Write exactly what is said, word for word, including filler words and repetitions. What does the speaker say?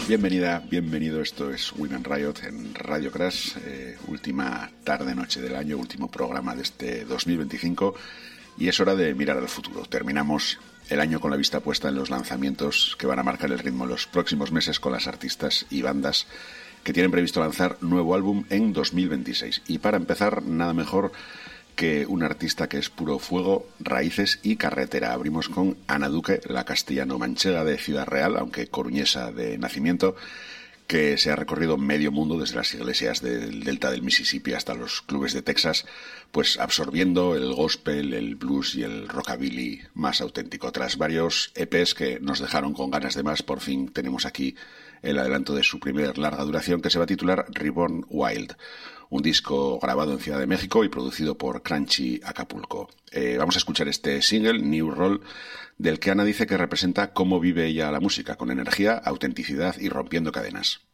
Bienvenida, bienvenido. Esto es Win and Riot en Radio Crash, eh, última tarde-noche del año, último programa de este dos mil veinticinco, y es hora de mirar al futuro. Terminamos el año con la vista puesta en los lanzamientos que van a marcar el ritmo en los próximos meses con las artistas y bandas que tienen previsto lanzar nuevo álbum en dos mil veintiséis. Y para empezar, nada mejor que un artista que es puro fuego, raíces y carretera. Abrimos con Ana Duque, la castellano-manchega de Ciudad Real, aunque coruñesa de nacimiento, que se ha recorrido medio mundo desde las iglesias del delta del Mississippi hasta los clubes de Texas, pues absorbiendo el gospel, el blues y el rockabilly más auténtico. Tras varios E Pes que nos dejaron con ganas de más, por fin tenemos aquí el adelanto de su primer larga duración, que se va a titular Reborn Wild, un disco grabado en Ciudad de México y producido por Crunchy Acapulco. Eh, vamos a escuchar este single, New Roll, del que Ana dice que representa cómo vive ella la música, con energía, autenticidad y rompiendo cadenas.